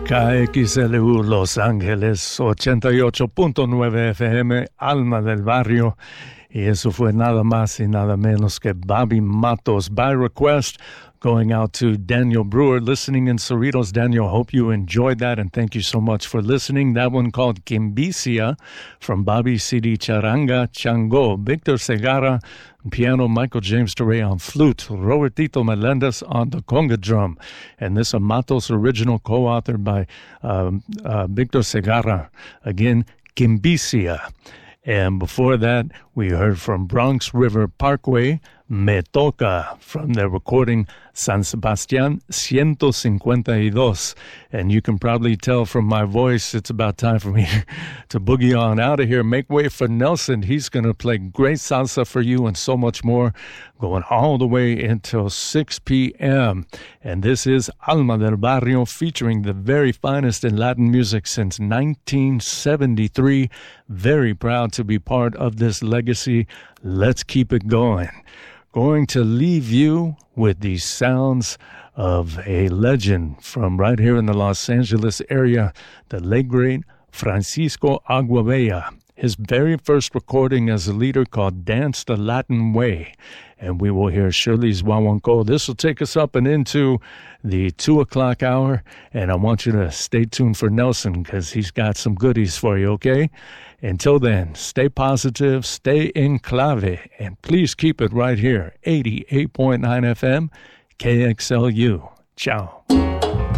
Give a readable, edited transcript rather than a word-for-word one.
KXLU Los Ángeles 88.9 FM, Alma del Barrio. Y eso fue nada más y nada menos que Bobby Matos. By request, going out to Daniel Brewer, listening in Cerritos. Daniel, hope you enjoyed that, and thank you so much for listening. That one called Quimbicia from Bobby CD Charanga Chango. Victor Segarra on piano, Michael James Torre on flute, Robertito Melendez on the conga drum. And this Matos original co-authored by Victor Segarra. Again, Quimbicia. And before that, we heard from Bronx River Parkway, Me Toca, from their recording San Sebastián 152. And you can probably tell from my voice, it's about time for me to boogie on out of here. Make way for Nelson. He's going to play great salsa for you and so much more, going all the way until 6 p.m. And this is Alma del Barrio, featuring the very finest in Latin music since 1973. Very proud to be part of this legacy. Let's keep it going. Going to leave you with the sounds of a legend from right here in the Los Angeles area, the late great Francisco Aguabella. His very first recording as a leader called Dance the Latin Way. And we will hear Shirley's Wawanko. This will take us up and into the 2 o'clock hour. And I want you to stay tuned for Nelson because he's got some goodies for you, okay? Until then, stay positive, stay in clave, and please keep it right here, 88.9 FM, KXLU. Ciao.